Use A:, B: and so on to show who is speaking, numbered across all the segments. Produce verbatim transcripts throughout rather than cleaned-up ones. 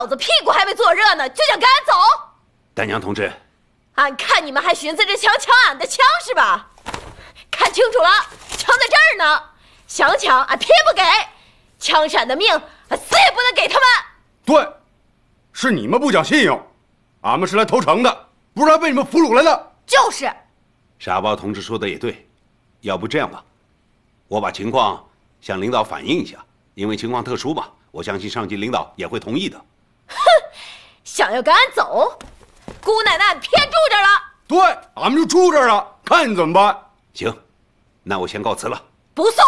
A: 老子屁股还没坐热呢，就想赶俺走？
B: 丹娘同志，
A: 俺看你们还寻思着想抢俺的枪是吧？看清楚了，枪在这儿呢，想抢俺偏不给，枪是俺的命，俺死也不能给他们。
C: 对，是你们不讲信用，俺们是来投诚的，不是来被你们俘虏来的。
A: 就是。
B: 傻包同志说的也对，要不这样吧，我把情况向领导反映一下，因为情况特殊嘛，我相信上级领导也会同意的。
A: 哼，想要赶俺走，姑奶奶俺偏住这儿了。
C: 对，俺们就住这儿了，看你怎么办。
B: 行，那我先告辞了。
A: 不送。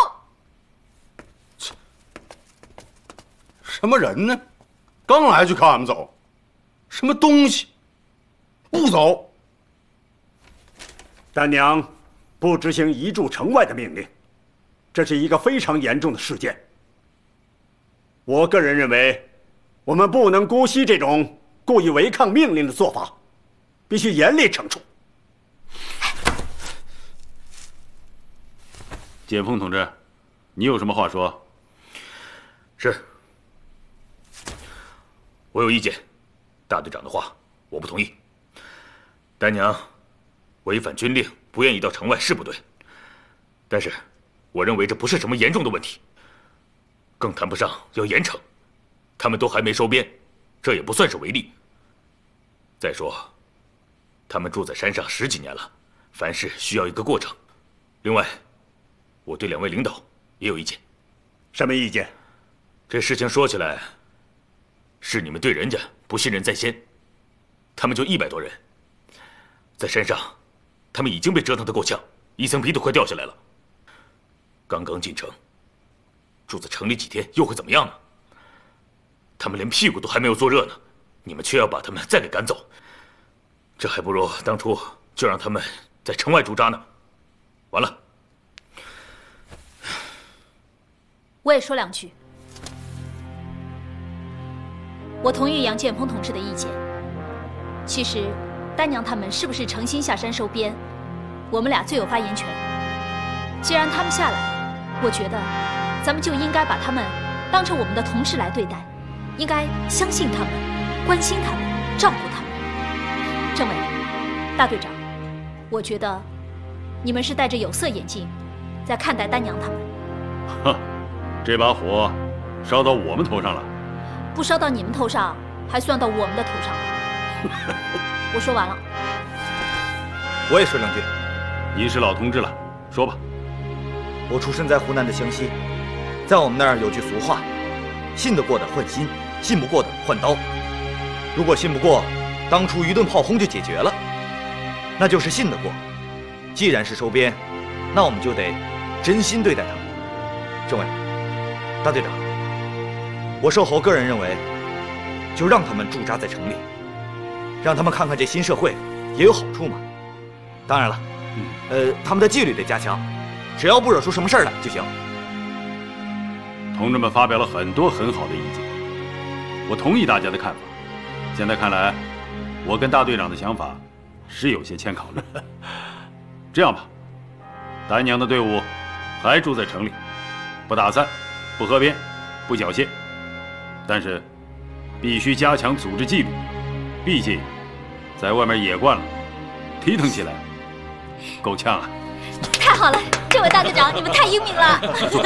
C: 什么人呢？刚来就看俺们走，什么东西？不走。
D: 丹娘不执行移驻城外的命令，这是一个非常严重的事件。我个人认为，我们不能姑息这种故意违抗命令的做法，必须严厉惩处。
E: 简凤同志，你有什么话说？
F: 是，我有意见。大队长的话，我不同意。丹娘违反军令，不愿意到城外是不对，但是我认为这不是什么严重的问题，更谈不上要严惩。他们都还没收编，这也不算是违例。再说，他们住在山上十几年了，凡事需要一个过程。另外，我对两位领导也有意见。
D: 什么意见？
F: 这事情说起来，是你们对人家不信任在先。他们就一百多人，在山上，他们已经被折腾得够呛，一层皮都快掉下来了。刚刚进城，住在城里几天又会怎么样呢？他们连屁股都还没有坐热呢，你们却要把他们再给赶走，这还不如当初就让他们在城外驻扎呢。完了，
G: 我也说两句。我同意杨建峰同志的意见。其实，丹娘他们是不是诚心下山收编，我们俩最有发言权。既然他们下来，我觉得咱们就应该把他们当成我们的同事来对待。应该相信他们，关心他们，照顾他们。政委、大队长，我觉得你们是戴着有色眼镜在看待丹娘他们。
E: 哼，这把火烧到我们头上了。
G: 不烧到你们头上，还算到我们的头上了。我说完了。
H: 我也说两句。
E: 你是老同志了，说吧。
H: 我出身在湖南的湘西，在我们那儿有句俗话。信得过的换心，信不过的换刀。如果信不过，当初一顿炮轰就解决了，那就是信得过。既然是收编，那我们就得真心对待他们。政委、大队长，我瘦侯个人认为，就让他们驻扎在城里，让他们看看这新社会也有好处嘛。当然了，呃，他们的纪律得加强，只要不惹出什么事儿来就行。
E: 同志们发表了很多很好的意见，我同意大家的看法。现在看来，我跟大队长的想法是有些欠考虑。这样吧，丹娘的队伍还住在城里，不打散，不合编，不缴械，但是必须加强组织纪律。毕竟在外面野惯了，踢腾起来够呛啊！
G: 太好了，这位大队长，你们太英明了。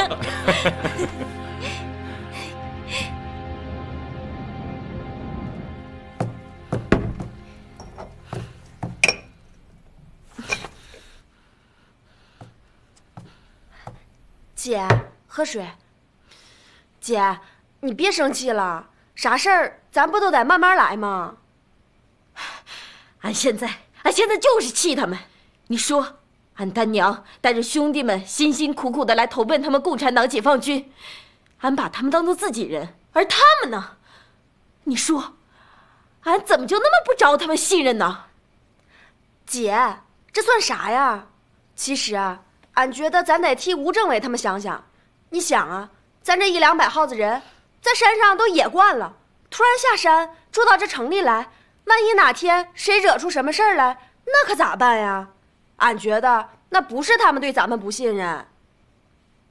A: 姐，喝水。姐，你别生气了，啥事儿咱不都得慢慢来吗？俺现在，俺现在就是气他们。你说，俺丹娘带着兄弟们辛辛苦苦的来投奔他们共产党解放军，俺把他们当做自己人，而他们呢？你说，俺怎么就那么不招他们信任呢？姐，这算啥呀？其实啊，俺觉得咱得替吴政委他们想想。你想啊，咱这一两百号子人，在山上都野惯了，突然下山住到这城里来，万一哪天谁惹出什么事儿来，那可咋办呀？俺觉得那不是他们对咱们不信任，